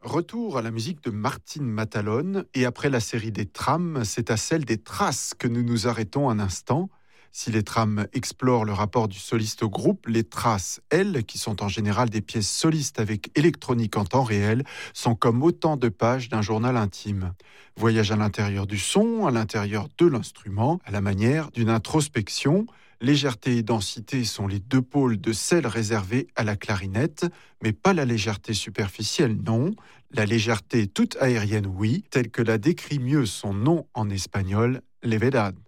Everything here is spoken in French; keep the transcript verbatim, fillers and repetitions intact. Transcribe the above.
Retour à la musique de Martin Matalone, et après la série des trams, c'est à celle des traces que nous nous arrêtons un instant. Si les trams explorent le rapport du soliste au groupe, les traces, elles, qui sont en général des pièces solistes avec électronique en temps réel, sont comme autant de pages d'un journal intime. Voyage à l'intérieur du son, à l'intérieur de l'instrument, à la manière d'une introspection. Légèreté et densité sont les deux pôles de celle réservée à la clarinette, mais pas la légèreté superficielle, non. La légèreté toute aérienne, oui, telle que l'a décrit mieux son nom en espagnol, levedad.